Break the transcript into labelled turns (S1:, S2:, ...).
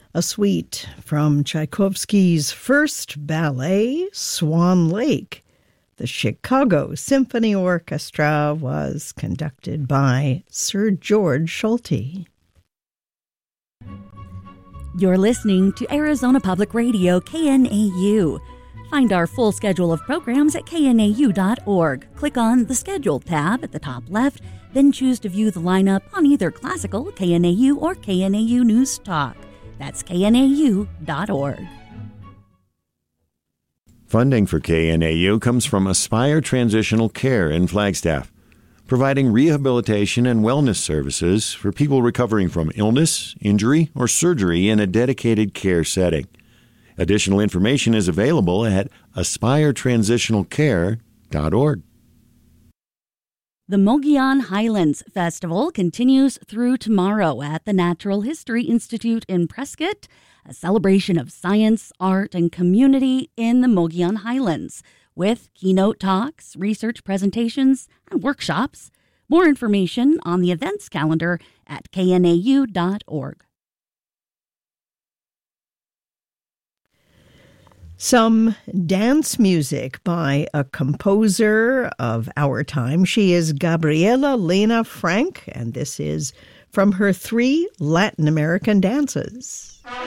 S1: A suite from Tchaikovsky's first ballet, Swan Lake. The Chicago Symphony Orchestra was conducted by Sir George Solti.
S2: You're listening to Arizona Public Radio, KNAU. Find our full schedule of programs at knau.org. Click on the Schedule tab at the top left, then choose to view the lineup on either classical, KNAU, or KNAU News Talk. That's knau.org.
S3: Funding for KNAU comes from Aspire Transitional Care in Flagstaff, providing rehabilitation and wellness services for people recovering from illness, injury, or surgery in a dedicated care setting. Additional information is available at aspiretransitionalcare.org.
S2: The Mogollon Highlands Festival continues through tomorrow at the Natural History Institute in Prescott, a celebration of science, art, and community in the Mogollon Highlands, with keynote talks, research presentations, and workshops. More information on the events calendar at knau.org.
S1: Some dance music by a composer of our time. She is Gabriela Lena Frank, and this is from her 3 Latin American dances.